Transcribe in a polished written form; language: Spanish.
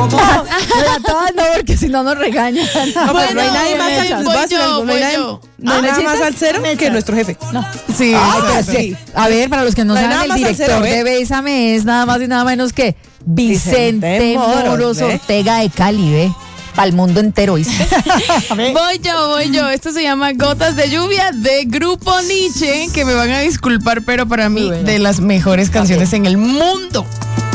todas no, porque si no nos regañan. No, pero no hay nadie más no hay nada más salsero que nuestro jefe. No. Sí, Sí. A ver, para los que no No hay saben, nada el más director salsero, de Bésame es nada más y nada menos que Vicente Moros ¿ve? Ortega de Cali, ¿ve? Para el mundo entero, ¿viste? Voy yo. Esto se llama Gotas de Lluvia de Grupo Nietzsche, que me van a disculpar, pero para mí, Muy buena. de las mejores canciones en el mundo.